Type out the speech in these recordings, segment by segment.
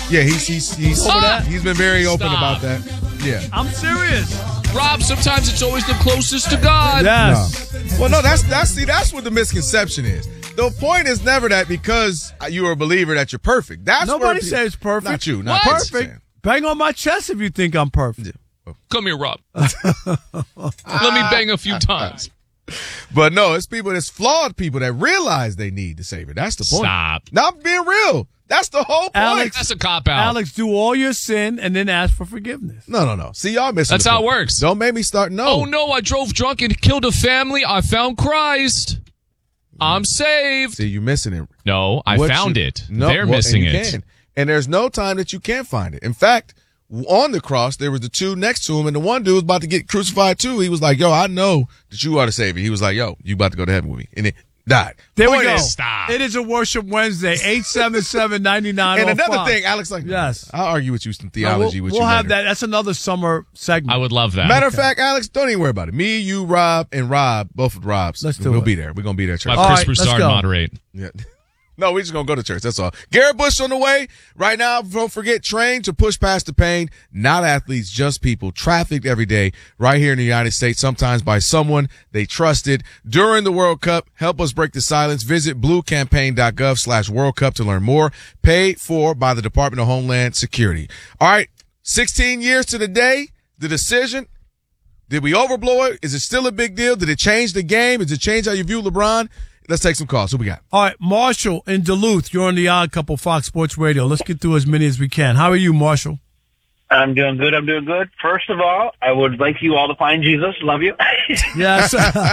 Yeah, he's been very open about that. Yeah. I'm serious. Rob, sometimes it's always the closest to God. Yes. No. Well, no, that's what the misconception is. The point is never that because you are a believer that you're perfect. Nobody says perfect. Not you. Not perfect. Bang on my chest if you think I'm perfect. Yeah. Come here, Rob. Let me bang a few times. But no, it's people that's flawed people that realize they need the Savior. That's the point. Stop. Not being real. That's the whole point. Alex, that's a cop-out. Alex, do all your sin and then ask for forgiveness. No. See, y'all missing That's the how point. it works. Don't make me start. No. Oh, no, I drove drunk and killed a family. I found Christ. I'm saved. See, you're missing it. No, I found it. No, They're missing and it. can. And there's no time that you can't find it. In fact, on the cross, there was the two next to him, and the one dude was about to get crucified too. He was like, yo, I know that you are the Savior. He was like, yo, you about to go to heaven with me. And it died. There we go. Stop. It is a Worship Wednesday, 877-9905. And another thing, Alex, yes. I'll argue with you some theology with you. We'll have later. that. That's another summer segment. I would love that. Matter of fact, Alex, don't even worry about it. Me, you, Rob, and Rob, both of Robs. We'll be there. We're going to be there at church. My Chris Broussard moderate. Yeah. No, we're just going to go to church. That's all. Garrett Bush on the way. Right now, don't forget, train to push past the pain. Not athletes, just people. Trafficked every day right here in the United States, sometimes by someone they trusted. During the World Cup, help us break the silence. Visit bluecampaign.gov/World Cup to learn more. Paid for by the Department of Homeland Security. All right, 16 years to the day, the decision. Did we overblow it? Is it still a big deal? Did it change the game? Does it change how you view LeBron? Let's take some calls. Who we got? All right, Marshall in Duluth. You're on the Odd Couple Fox Sports Radio. Let's get through as many as we can. How are you, Marshall? I'm doing good. First of all, I would like you all to find Jesus. Love you. Yes.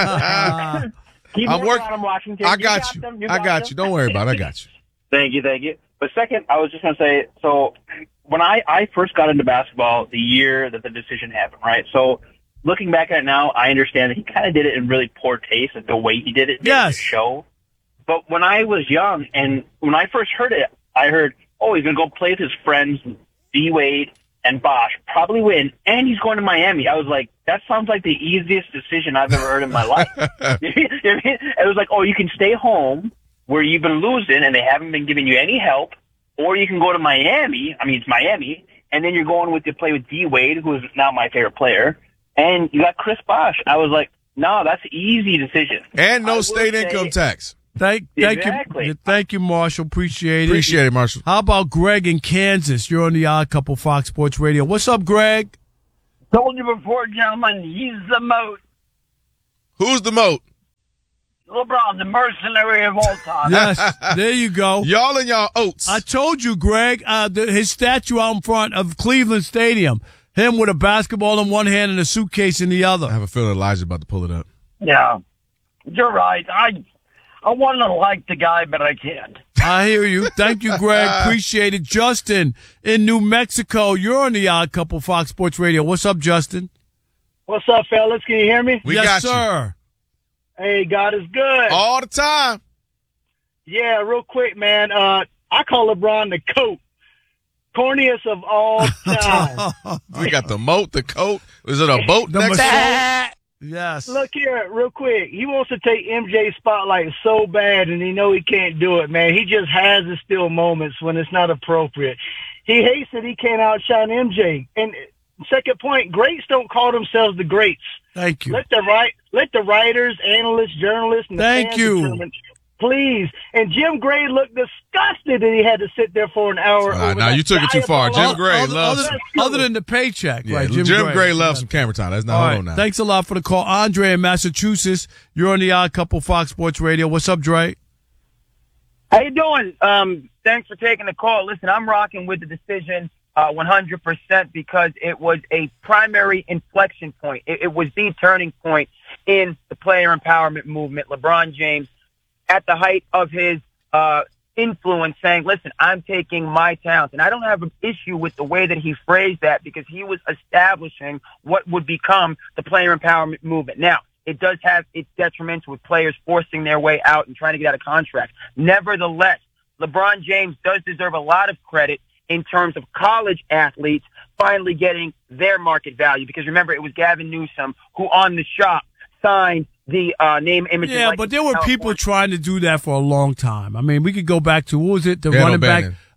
Keep I'm working on them, Washington. I got you. I got you. Don't worry about it. I got you. Thank you. But second, I was just going to say, so when I first got into basketball, the year that the decision happened, right? So looking back at it now, I understand that he kind of did it in really poor taste, like the way he did it didn't show. But when I was young and when I first heard it, I heard, oh, he's going to go play with his friends, D-Wade and Bosh, probably win, and he's going to Miami. I was like, that sounds like the easiest decision I've ever heard in my life. You know what I mean? It was like, oh, you can stay home where you've been losing and they haven't been giving you any help, or you can go to Miami. I mean, it's Miami, and then you're going to play with D-Wade, who is now my favorite player. And you got Chris Bosh. I was like, no, that's an easy decision. And no state income tax. Thank you. Thank you, Marshall. Appreciate it, Marshall. How about Greg in Kansas? You're on the Odd Couple Fox Sports Radio. What's up, Greg? Told you before, gentlemen, he's the moat. Who's the moat? LeBron, the mercenary of all time. Yes, there you go. Y'all and y'all oats. I told you, Greg, his statue out in front of Cleveland Stadium. Him with a basketball in one hand and a suitcase in the other. I have a feeling Elijah's about to pull it up. Yeah, you're right. I want to like the guy, but I can't. I hear you. Thank you, Greg. Appreciate it. Justin in New Mexico. You're on the Odd Couple Fox Sports Radio. What's up, Justin? What's up, fellas? Can you hear me? We yes, got sir. You. Hey, God is good. All the time. Yeah, real quick, man. I call LeBron the coat. Corniest of all time. We got the moat, the coat. Is it a boat next to it? Yes. Look here, real quick. He wants to take MJ's spotlight so bad, and he know he can't do it, man. He just has his still moments when it's not appropriate. He hates that he can't outshine MJ. And second point, greats don't call themselves the greats. Thank you. Let the writers, analysts, journalists, and the fans determine. Please. And Jim Gray looked disgusted that he had to sit there for an hour. Now you took it too far. Jim Gray loves other than the paycheck, right? Jim Gray loves some camera time. That's not hold on now. Thanks a lot for the call. Andre in Massachusetts, you're on the Odd Couple Fox Sports Radio. What's up, Dre? How you doing? Thanks for taking the call. Listen, I'm rocking with the decision 100% because it was a primary inflection point. It was the turning point in the player empowerment movement. LeBron James, at the height of his influence, saying, listen, I'm taking my talents. And I don't have an issue with the way that he phrased that because he was establishing what would become the player empowerment movement. Now, it does have its detriments with players forcing their way out and trying to get out of contracts. Nevertheless, LeBron James does deserve a lot of credit in terms of college athletes finally getting their market value. Because remember, it was Gavin Newsom who on the shop signed the name, image. Yeah, but there were people trying to do that for a long time. I mean, we could go back to, what was it? The running back,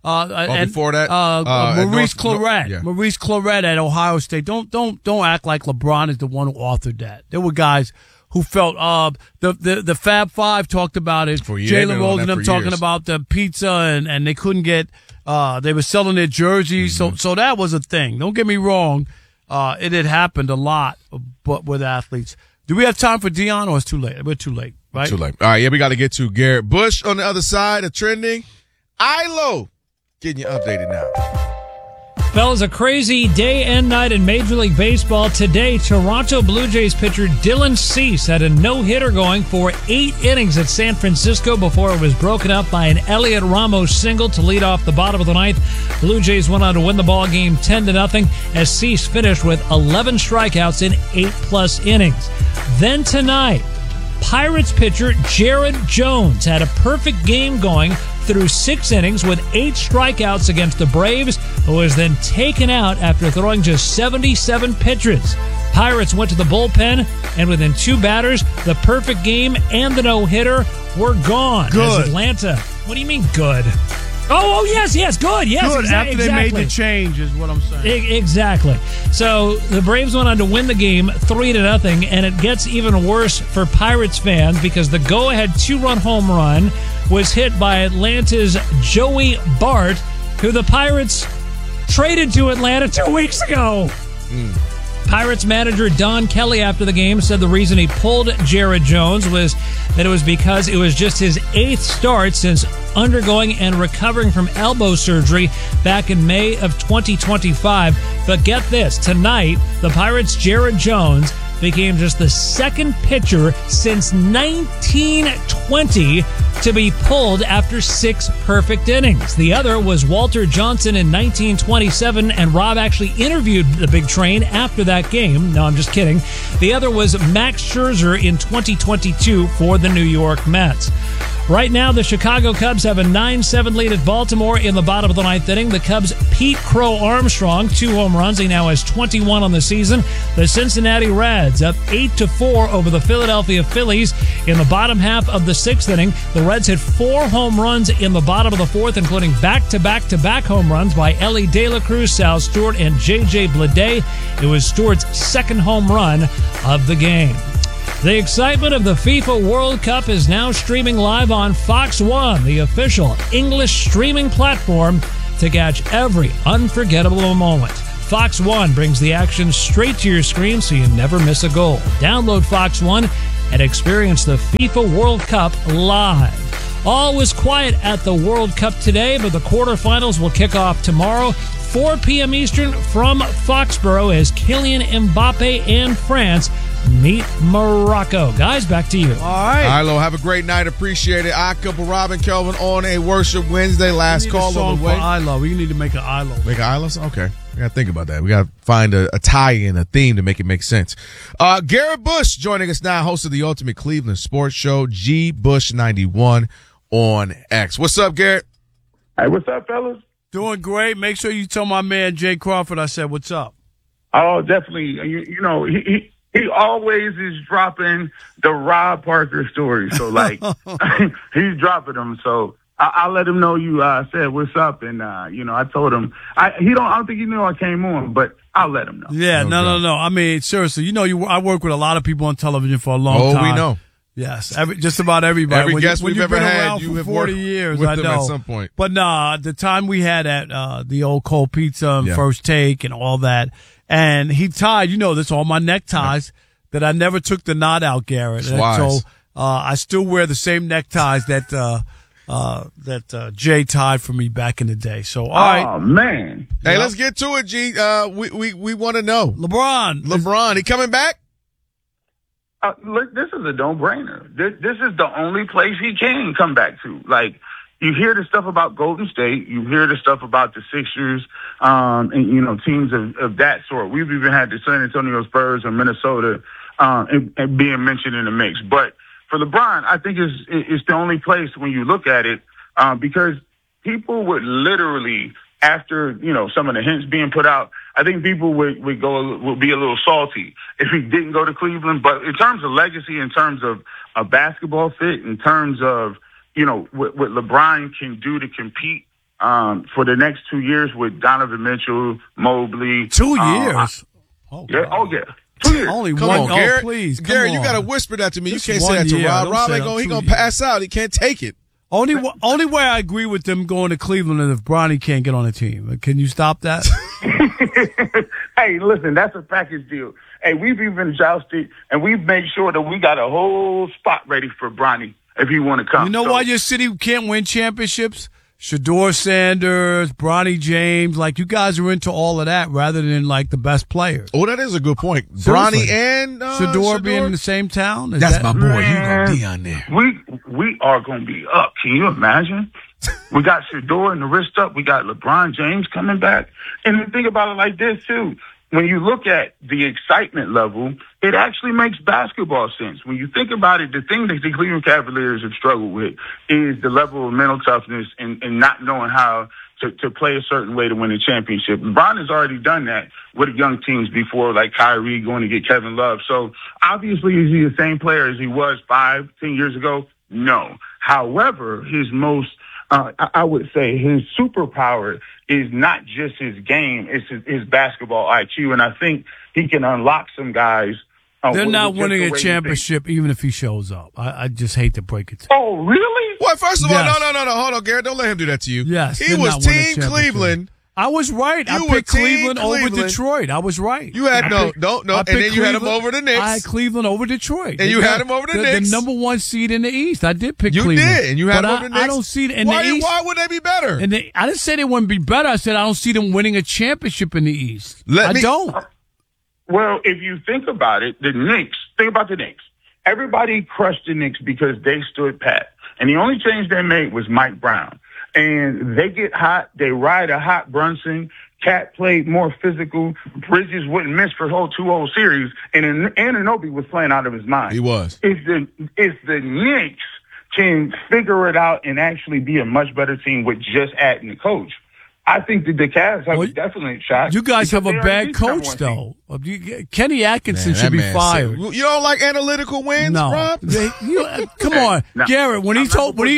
Before that, Maurice Claret. Yeah. Maurice Claret at Ohio State. Don't act like LeBron is the one who authored that. There were guys who felt the Fab Five talked about it. Jalen Rose and them talking about the pizza and they couldn't get they were selling their jerseys. Mm-hmm. So that was a thing. Don't get me wrong. It had happened a lot, but with athletes. Do we have time for Dion or it's too late? We're too late, right? Too late. All right, yeah, we got to get to Garrett Bush on the other side of trending. ILO getting you updated now. Fellas, a crazy day and night in Major League Baseball. Today, Toronto Blue Jays pitcher Dylan Cease had a no-hitter going for 8 innings at San Francisco before it was broken up by an Elliot Ramos single to lead off the bottom of the ninth. Blue Jays went on to win the ball game 10-0 as Cease finished with 11 strikeouts in 8+ innings. Then tonight, Pirates pitcher Jared Jones had a perfect game going through 6 innings with 8 strikeouts against the Braves, who was then taken out after throwing just 77 pitches. Pirates went to the bullpen, and within 2 batters, the perfect game and the no-hitter were gone. Good. As Atlanta. What do you mean good? Oh, yes, good. Yes, Good. After they exactly. made the change is what I'm saying. Exactly. So the Braves went on to win the game 3-0, and it gets even worse for Pirates fans because the go-ahead 2-run home run was hit by Atlanta's Joey Bart, who the Pirates traded to Atlanta 2 weeks ago. Pirates manager Don Kelly after the game said the reason he pulled Jared Jones was that it was because it was just his 8th start since undergoing and recovering from elbow surgery back in May of 2025. But get this, tonight, the Pirates' Jared Jones became just the 2nd pitcher since 1920 to be pulled after 6 perfect innings. The other was Walter Johnson in 1927, and Rob actually interviewed the Big Train after that game. No, I'm just kidding. The other was Max Scherzer in 2022 for the New York Mets. Right now, the Chicago Cubs have a 9-7 lead at Baltimore in the bottom of the 9th inning. The Cubs' Pete Crow Armstrong, 2 home runs. He now has 21 on the season. The Cincinnati Reds up 8-4 over the Philadelphia Phillies in the bottom half of the 6th inning. The Reds hit 4 home runs in the bottom of the 4th, including back-to-back-to-back home runs by Ellie De La Cruz, Sal Stewart, and J.J. Bleday. It was Stewart's 2nd home run of the game. The excitement of the FIFA World Cup is now streaming live on Fox One, the official English streaming platform, to catch every unforgettable moment. Fox One brings the action straight to your screen so you never miss a goal. Download Fox One and experience the FIFA World Cup live. All was quiet at the World Cup today, but the quarterfinals will kick off tomorrow, 4 p.m. Eastern from Foxborough, as Kylian Mbappe and France meet Morocco. Guys, back to you. All right. ILO, have a great night. Appreciate it. I couple Robin Kelvin on a Worship Wednesday. Last call on the way. ILO. We need to make an ILO. Make an ILO? Okay. We got to think about that. We got to find a tie-in, a theme to make it make sense. Garrett Bush joining us now, host of the Ultimate Cleveland Sports Show, G Bush 91 on X. What's up, Garrett? Hey, what's up, fellas? Doing great. Make sure you tell my man Jay Crawford I said what's up. Oh, definitely. You know, he always is dropping the Rob Parker story. So, like, he's dropping them. So I'll let him know you said what's up. And, you know, I told him. I don't think he knew I came on, but I'll let him know. Yeah, no. I mean, seriously, you know, I work with a lot of people on television for a long time. Oh, we know. Yes, just about everybody. Every guest we've ever had, you have 40 worked years, with I them know. at some point. But nah, the time we had at the old Cold Pizza and First Take and all that, and he tied, you know this, all my neckties that I never took the knot out, Garrett. And so I still wear the same neckties that Jay tied for me back in the day. So, all right. Oh, man. Hey, let's get to it, G. We want to know. LeBron. He coming back? Look, this is a no-brainer. This is the only place he can come back to. Like, you hear the stuff about Golden State, you hear the stuff about the Sixers, and you know, teams of that sort. We've even had the San Antonio Spurs and Minnesota and being mentioned in the mix. But for LeBron, I think it's the only place when you look at it, because people would literally, after, you know, some of the hints being put out, I think people would be a little salty if he didn't go to Cleveland. But in terms of legacy, in terms of a basketball fit, in terms of, you know, what LeBron can do to compete for the next 2 years with Donovan Mitchell, Mobley. 2 years? Yeah. 2 years. Only come one. on, Garrett. Please, Garrett, you got to whisper that to me. Just you can't say that to year. Rob. Rob ain't going. He going to pass out. He can't take it. Only way I agree with them going to Cleveland is if Bronny can't get on the team. Can you stop that? Hey, listen, that's a package deal. Hey, we've even jousted, and we've made sure that we got a whole spot ready for Bronny if he want to come. You know why your city can't win championships? Shedeur Sanders, Bronny James, like you guys are into all of that rather than like the best players. Oh, that is a good point. Seriously. Bronny and Shedeur being in the same town. That's my boy. You gonna be on there? We are gonna be up. Can you imagine? We got Shedeur and the wrist up. We got LeBron James coming back. And think about it like this too. When you look at the excitement level, it actually makes basketball sense. When you think about it, the thing that the Cleveland Cavaliers have struggled with is the level of mental toughness and not knowing how to play a certain way to win a championship. LeBron has already done that with young teams before, like Kyrie going to get Kevin Love. So obviously, is he the same player as he was 5-10 years ago? No. However, his most I would say his superpower is not just his game, it's his basketball IQ. And I think he can unlock some guys. They're not winning a championship even if he shows up. I just hate to break it to you. Oh, really? Well, first of all, no. Hold on, Garrett. Don't let him do that to you. Yes. He was Team Cleveland. I was right. I picked Cleveland over Detroit. I was right. You had no. And then you had him over the Knicks. I had Cleveland over Detroit. And you had him over the Knicks. The number one seed in the East. I did pick Cleveland. You did, and you had him over the Knicks. I don't see it in the East. Why would they be better? I didn't say they wouldn't be better. I said I don't see them winning a championship in the East. I don't. Well, if you think about it, think about the Knicks. Everybody crushed the Knicks because they stood pat. And the only change they made was Mike Brown. And they get hot. They ride a hot Brunson. Cat played more physical. Bridges wouldn't miss for the whole 2-0 series. And Anunoby was playing out of his mind. He was. If the Knicks can figure it out and actually be a much better team with just adding the coach, I think that the Cavs have a definite shot. You guys have a bad coach, though. Kenny Atkinson should be fired. You don't like analytical wins, Rob? Come on, Garrett. When he told you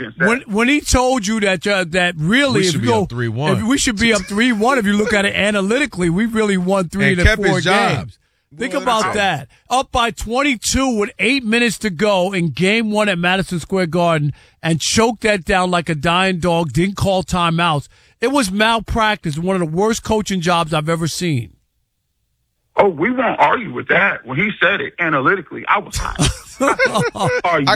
that really we should be up 3-1. We should be up 3-1 if you look at it analytically. We really won 3 to 4 games. Think about that. Up by 22 with 8 minutes to go in Game 1 at Madison Square Garden and choked that down like a dying dog, didn't call timeouts. It was malpractice, one of the worst coaching jobs I've ever seen. Oh, we won't argue with that. When he said it analytically, I was hot.